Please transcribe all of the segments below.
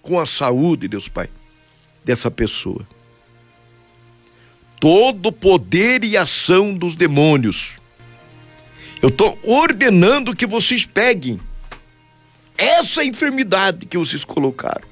com a saúde, Deus Pai, dessa pessoa. Todo poder e ação dos demônios, eu estou ordenando que vocês peguem essa enfermidade que vocês colocaram.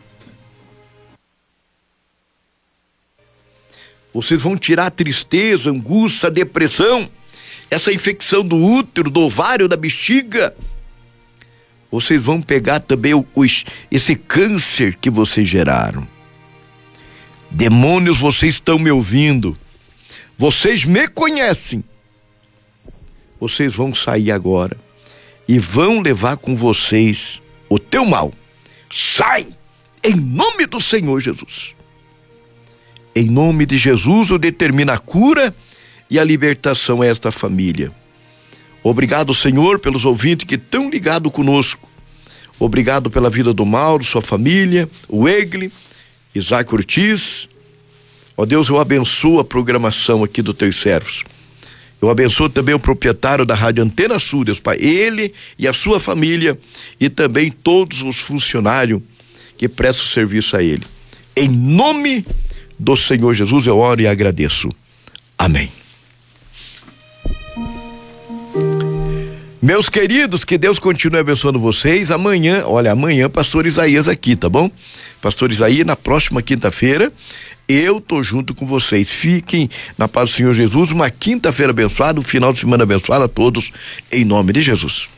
Vocês vão tirar a tristeza, a angústia, a depressão, essa infecção do útero, do ovário, da bexiga. Vocês vão pegar também esse câncer que vocês geraram. Demônios, vocês estão me ouvindo. Vocês me conhecem. Vocês vão sair agora e vão levar com vocês o teu mal. Sai! Em nome do Senhor Jesus. Em nome de Jesus, eu determino a cura e a libertação a esta família. Obrigado, Senhor, pelos ouvintes que estão ligados conosco. Obrigado pela vida do Mauro, sua família, o Egle, Isaac Ortiz. Ó Deus, eu abençoo a programação aqui dos teus servos. Eu abençoo também o proprietário da Rádio Antena Sul, Deus Pai, ele e a sua família, e também todos os funcionários que prestam serviço a ele. Em nome do Senhor Jesus, eu oro e agradeço. Amém. Meus queridos, que Deus continue abençoando vocês. Amanhã, pastor Isaías aqui, tá bom? Pastor Isaías, na próxima quinta-feira, eu tô junto com vocês. Fiquem na paz do Senhor Jesus. Uma quinta-feira abençoada, um final de semana abençoado a todos, em nome de Jesus.